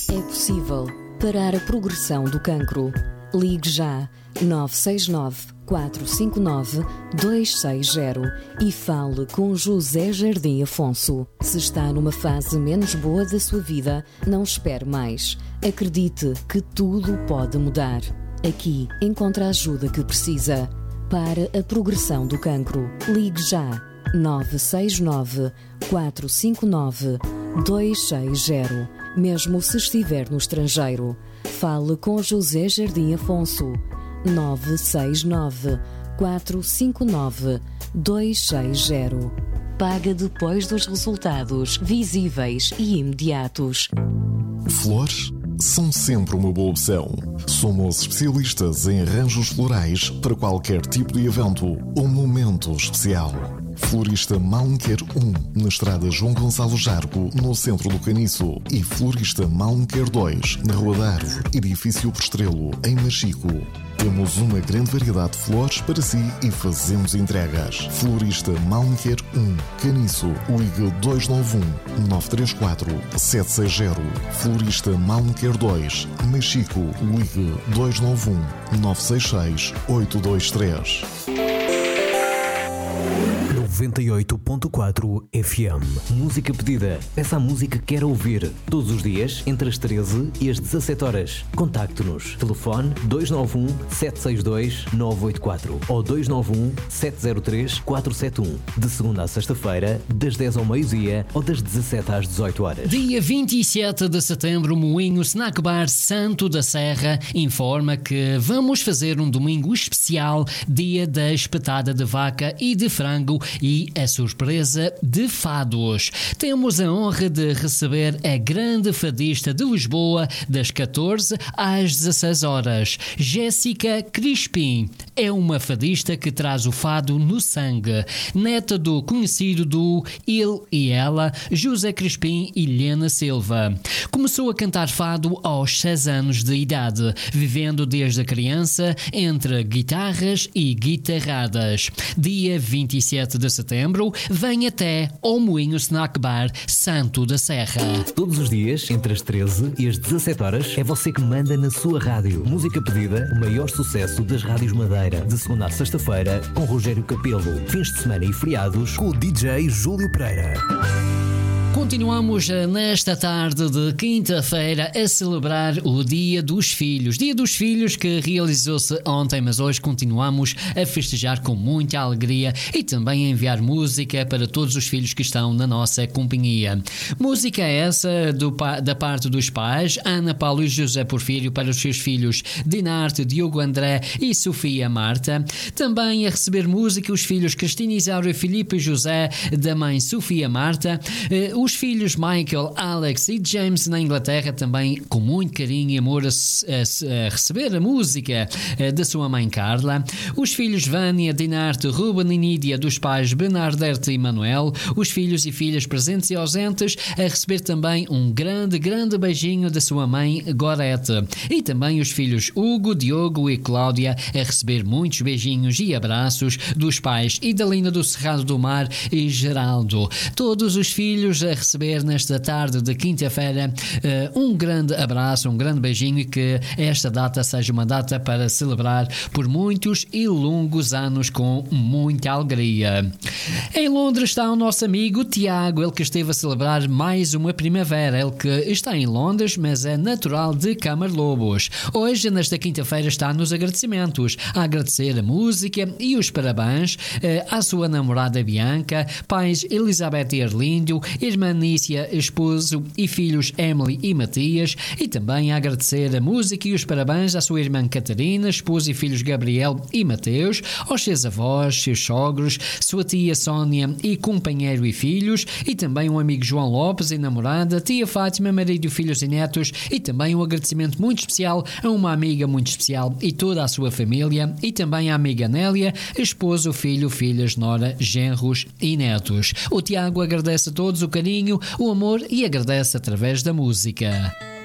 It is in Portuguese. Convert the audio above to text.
É possível parar a progressão do cancro. Ligue já 969 459 260 e fale com José Jardim Afonso. Se está numa fase menos boa da sua vida, não espere mais. Acredite que tudo pode mudar. Aqui encontra a ajuda que precisa para a progressão do cancro. Ligue já 969 459 260. Mesmo se estiver no estrangeiro, fale com José Jardim Afonso. 969 459 260. Paga depois dos resultados visíveis e imediatos. Flores são sempre uma boa opção. Somos especialistas em arranjos florais para qualquer tipo de evento ou momento especial. Florista Malmequer 1, na estrada João Gonçalo Jargo, no centro do Caniço, e Florista Malmequer 2, na Rua da Árvore, edifício Postrelo, em Machico. Temos uma grande variedade de flores para si e fazemos entregas. Florista Malmequer 1, Caniço, ligue 291 934 760. Florista Malmequer 2, Machico, ligue 291 966 823. 98.4 FM. Música pedida. Peça a música que quer ouvir. Todos os dias, entre as 13 e as 17 horas. Contacte-nos. Telefone 291 762 984 ou 291 703 471. De segunda a sexta-feira, das 10 ao meio-dia ou das 17 às 18 horas. Dia 27 de setembro, Moinho Snack Bar Santo da Serra informa que vamos fazer um domingo especial, dia da espetada de vaca e de frango e a surpresa de fados. Temos a honra de receber a grande fadista de Lisboa das 14 às 16 horas, Jéssica Crispim. É uma fadista que traz o fado no sangue, neta do conhecido do Ele e Ela, José Crispim e Helena Silva. Começou a cantar fado aos 6 anos de idade, vivendo desde a criança entre guitarras e guitarradas. Dia 27 de setembro, vem até ao Moinho Snack Bar Santo da Serra. Todos os dias, entre as 13 e as 17 horas, é você que manda na sua rádio. Música pedida, o maior sucesso das rádios Madeira. De segunda a sexta-feira, com Rogério Capelo. Fins de semana e feriados, com o DJ Júlio Pereira. Continuamos nesta tarde de quinta-feira a celebrar o Dia dos Filhos. Dia dos Filhos que realizou-se ontem, mas hoje continuamos a festejar com muita alegria e também a enviar música para todos os filhos que estão na nossa companhia. Música essa da parte dos pais, Ana Paulo e José Porfírio, para os seus filhos Dinarte, Diogo André e Sofia Marta. Também a receber música os filhos Cristina Isauro e Filipe José, da mãe Sofia Marta. Os filhos Michael, Alex e James na Inglaterra, também com muito carinho e amor a receber a música da sua mãe Carla. Os filhos Vânia, Dinarte, Ruben e Nídia, dos pais Bernadette e Manuel. Os filhos e filhas presentes e ausentes a receber também um grande beijinho da sua mãe Gorete. E também os filhos Hugo, Diogo e Cláudia a receber muitos beijinhos e abraços dos pais Idalina do Cerrado do Mar e Geraldo. Todos os filhos a receber nesta tarde de quinta-feira um grande abraço, um grande beijinho e que esta data seja uma data para celebrar por muitos e longos anos com muita alegria. Em Londres está o nosso amigo Tiago, ele que esteve a celebrar mais uma primavera, ele que está em Londres, mas é natural de Camarlobos. Hoje, nesta quinta-feira, está nos agradecimentos, a agradecer a música e os parabéns à sua namorada Bianca, pais Elizabeth e Erlíndio, irmã Nícia, esposo e filhos Emily e Matias, e também a agradecer a música e os parabéns à sua irmã Catarina, esposo e filhos Gabriel e Mateus, aos seus avós, seus sogros, sua tia Sónia e companheiro e filhos, e também um amigo João Lopes e namorada, tia Fátima, marido, filhos e netos, e também um agradecimento muito especial a uma amiga muito especial e toda a sua família, e também à amiga Nélia, esposo, filho, filhas, nora, genros e netos. O Tiago agradece a todos o carinho, o amor e agradece através da música.